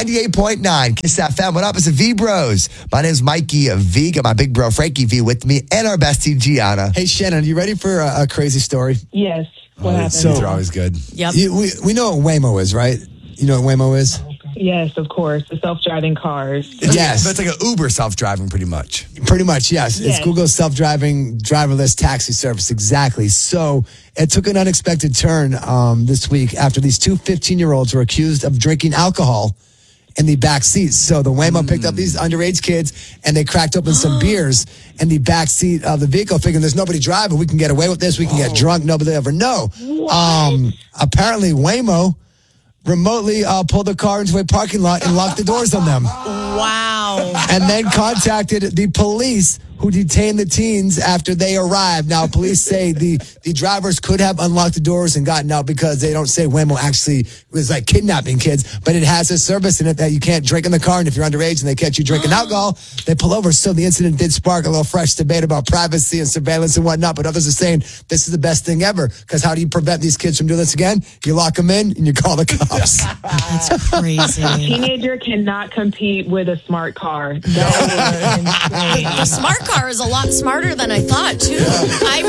98.9 Kiss FM. What up? It's the V Bros. My name's Mikey V. Got my big bro Frankie V with me and our bestie Gianna. Hey, Shannon, you ready for a crazy story? Yes. What happened? So- These are always good. Yep. We know what Waymo is, right? You know what Waymo is? Yes, of course. The self-driving cars. Yes. But it's like an Uber self-driving pretty much. Pretty much, yes. It's Yes. Google's self-driving, driverless taxi service. Exactly. So it took an unexpected turn this week after these two 15-year-olds were accused of drinking alcohol in the back seats. So the Waymo picked up these underage kids and they cracked open some beers in the back seat of the vehicle, figuring there's nobody driving. We can get away with this. We can get drunk. Nobody will ever know. Apparently, Waymo remotely pulled the car into a parking lot and locked the doors on them. Wow. And then contacted the police, who detained the teens after they arrived. Now, police say the drivers could have unlocked the doors and gotten out because they don't say Waymo actually was like kidnapping kids, but it has a service in it that you can't drink in the car, and if you're underage and they catch you drinking alcohol, they pull over. So the incident did spark a little fresh debate about privacy and surveillance and whatnot, but others are saying this is the best thing ever, because how do you prevent these kids from doing this again? You lock them in and you call the cops. That's crazy. Teenager cannot compete with a smart car. That was insane. The smart car is a lot smarter than I thought, too. I